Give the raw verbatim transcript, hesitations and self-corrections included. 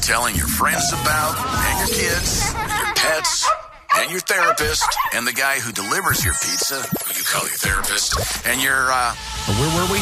telling your friends about, and your kids, and your pets, and your therapist, and the guy who delivers your pizza, who you call your therapist, and your, uh... Where were we?